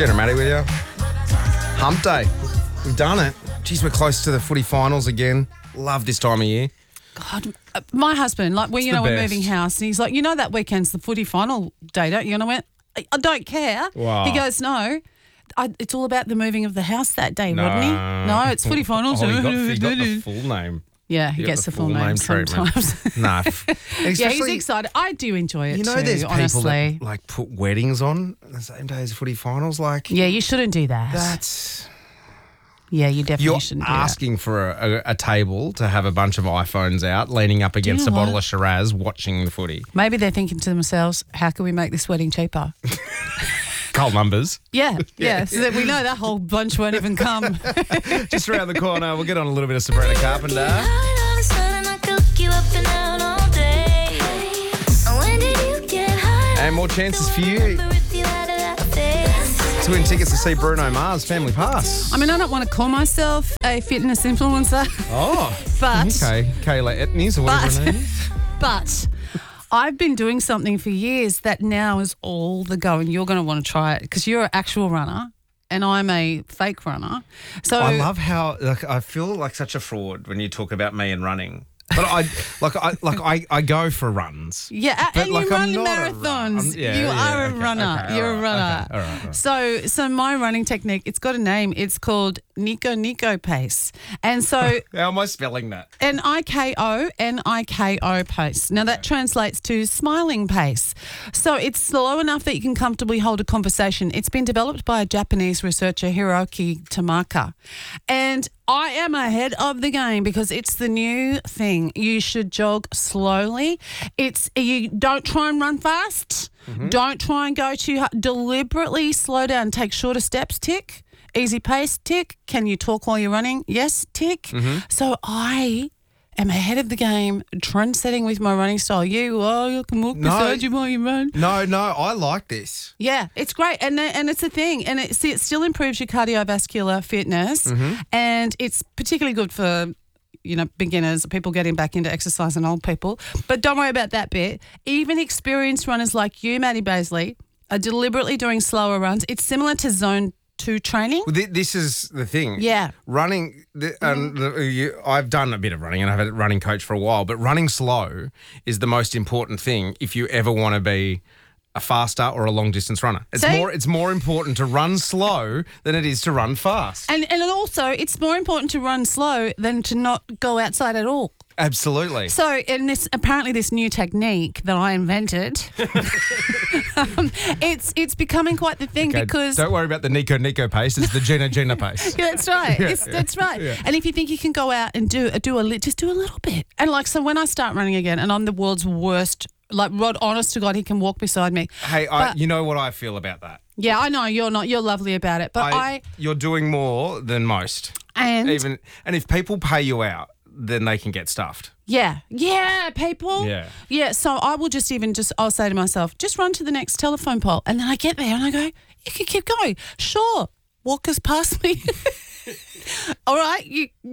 Jenna Matty with you. Hump day. We've done it. Geez, we're close to the footy finals again. Love this time of year. God, my husband, like, we're best. moving house, and he's like, that weekend's the footy final day, don't you? And I went, I don't care. Wow. He goes, no. It's all about the moving of the house that day, Rodney. No, it's footy finals. Oh, he got the full name. Yeah, he gets the full name sometimes. No. Yeah, he's excited. I do enjoy it too, there's people honestly. that put weddings on the same day as footy finals. Yeah, you shouldn't do that. That's... Yeah, you definitely You're shouldn't do asking for a table to have a bunch of iPhones out, leaning up against a bottle of Shiraz, watching the footy. that. Maybe they're thinking to themselves, how can we make this wedding cheaper? Cold numbers. Yeah. So that we know that whole bunch won't even come. Just around the corner, we'll get on a little bit of Sabrina Carpenter. And more chances for you to win tickets to see Bruno Mars Family Pass. I mean, I don't want to call myself a fitness influencer. Oh. But Okay. Kayla Etnies or whatever her name is. But I've been doing something for years that now is all the go, and you're going to want to try it because you're an actual runner and I'm a fake runner. So I love how I feel like such a fraud when you talk about me and running. But I go for runs. Yeah, But and like, you run I'm not a marathons. runner. You are a okay, runner. okay, You're all a right, runner. okay, all right. So my running technique, it's got a name. It's called Nico pace. And so How am I spelling that? Niko pace. Now that translates to smiling pace. So it's slow enough that you can comfortably hold a conversation. It's been developed by a Japanese researcher, Hiroki Tamaka. And I am ahead of the game because it's the new thing. You should jog slowly. You don't try and run fast. Mm-hmm. Don't try and go too hard. Deliberately slow down. Take shorter steps, tick. Easy pace, tick. Can you talk while you're running? Yes, tick. Mm-hmm. So I am ahead of the game, trend setting with my running style. You can walk beside you while you run. No, I like this. Yeah, it's great, and it's a thing, and it still improves your cardiovascular fitness, and it's particularly good for beginners, people getting back into exercise, and old people. But don't worry about that bit. Even experienced runners like you, Maddie Baisley, are deliberately doing slower runs. It's similar to zone 2 training. Well, this is the thing. Yeah. Running, I've done a bit of running and I've had a running coach for a while, but running slow is the most important thing if you ever want to be a faster or a long distance runner. It's more important to run slow than it is to run fast. And also, it's more important to run slow than to not go outside at all. Absolutely. So, in this new technique that I invented, it's becoming quite the thing because don't worry about the Nico pace. It's the Gina pace. Yeah, that's right. That's right. Yeah. And if you think you can go out and just do a little bit, and so when I start running again, and I'm the world's worst. Like Rod, honest to God, he can walk beside me. Hey, you know what I feel about that. Yeah, I know you're not. You're lovely about it, but you're doing more than most. And if people pay you out, then they can get stuffed. Yeah, people. Yeah. So I will I'll say to myself, just run to the next telephone pole, and then I get there and I go, you can keep going. Sure, walkers pass me. All right,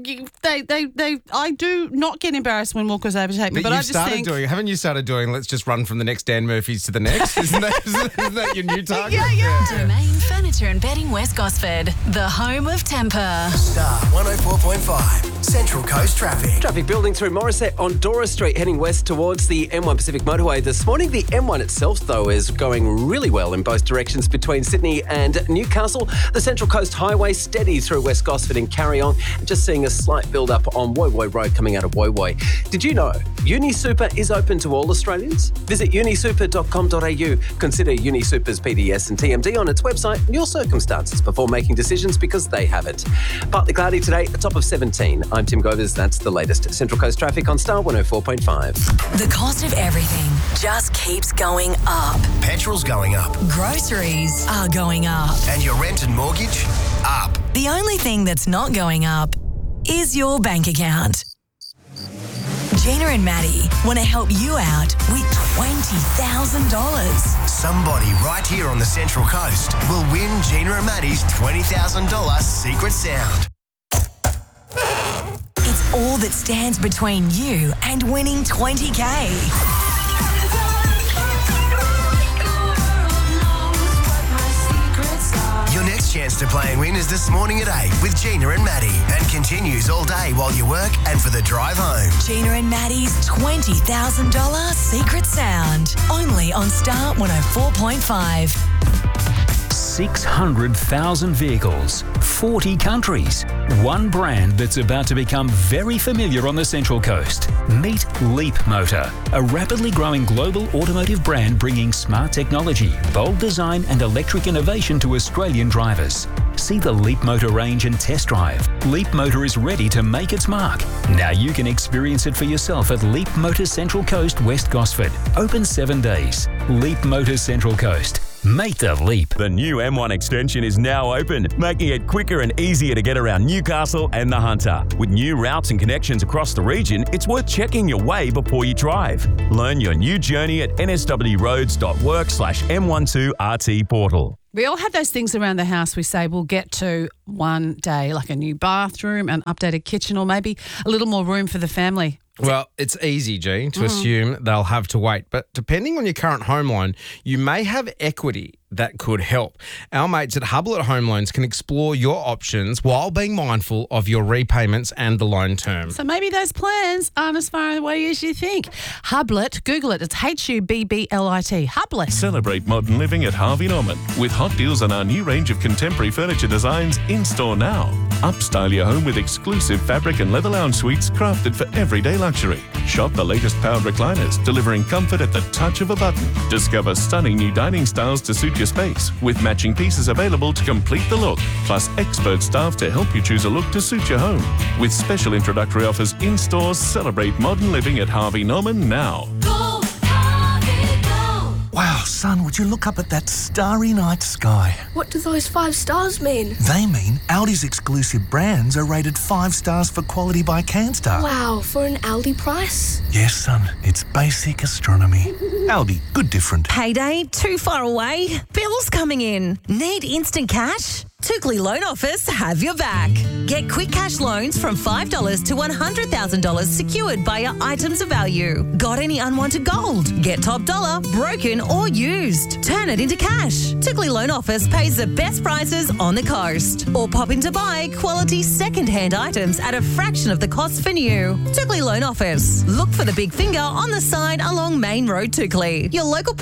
I do not get embarrassed when walkers overtake me, but I just think haven't you started doing? Let's just run from the next Dan Murphy's to the next. Isn't that your new target? Yeah. Domain Furniture and Bedding West Gosford, the home of Temper. Star 104.5 Central Coast traffic. Traffic building through Morisset on Dora Street, heading west towards the M1 Pacific Motorway this morning. The M1 itself, though, is going really well in both directions between Sydney and Newcastle. The Central Coast Highway steady through West Gosford and carry on. Just seeing a slight build-up on Woy Woy Road coming out of Woy Woy. Did you know UniSuper is open to all Australians? Visit unisuper.com.au. Consider UniSuper's PDS and TMD on its website and your circumstances before making decisions because they have it. Partly cloudy today, a top of 17. I'm Tim Govers. That's the latest Central Coast traffic on Star 104.5. The cost of everything just keeps going up. Petrol's going up. Groceries are going up. And your rent and mortgage? Up. The only thing that's not going up is your bank account. Gina and Maddie want to help you out with $20,000. Somebody right here on the Central Coast will win Gina and Maddie's $20,000 secret sound. It's all that stands between you and winning $20K. Your chance to play and win is This Morning at 8 with Gina and Maddie, and continues all day while you work and for the drive home. Gina and Maddie's $20,000 secret sound. Only on Star 104.5. 600,000 vehicles, 40 countries, one brand that's about to become very familiar on the Central Coast. Meet Leap Motor, a rapidly growing global automotive brand bringing smart technology, bold design and electric innovation to Australian drivers. See the Leap Motor range and test drive. Leap Motor is ready to make its mark. Now you can experience it for yourself at Leap Motor Central Coast, West Gosford. Open 7 days. Leap Motor Central Coast. Make the leap. The new M1 extension is now open, making it quicker and easier to get around Newcastle and the Hunter. With new routes and connections across the region, it's worth checking your way before you drive. Learn your new journey at nswroads.work/M12RT portal. We all have those things around the house we say we'll get to one day, like a new bathroom, an updated kitchen, or maybe a little more room for the family. Well, it's easy, G, to assume they'll have to wait. But depending on your current home loan, you may have equity that could help. Our mates at Hublet Home Loans can explore your options while being mindful of your repayments and the loan term. So maybe those plans aren't as far away as you think. Hublet, Google it. It's Hubblit. Hublet. Celebrate modern living at Harvey Norman with hot deals on our new range of contemporary furniture designs in store now. Upstyle your home with exclusive fabric and leather lounge suites crafted for everyday luxury. Shop the latest powered recliners, delivering comfort at the touch of a button. Discover stunning new dining styles to suit your space, with matching pieces available to complete the look, plus expert staff to help you choose a look to suit your home. With special introductory offers in stores, celebrate modern living at Harvey Norman now. Go, Harvey, go! Wow, son, would you look up at that starry night sky? What do those 5 stars mean? They mean Aldi's exclusive brands are rated 5 stars for quality by Canstar. Wow, for an Aldi price? Yes, son, it's basic astronomy. Aldi, good different. Payday too far away? Bills coming in? Need instant cash? Tookley Loan Office have your back. Get quick cash loans from $5 to $100,000 secured by your items of value. Got any unwanted gold? Get top dollar, broken or used. Turn it into cash. Tookley Loan Office pays the best prices on the coast. Or pop in to buy quality second-hand items at a fraction of the cost for new. Tookley Loan Office. Look for the big finger on the sign along Main Road, Tookley. Your local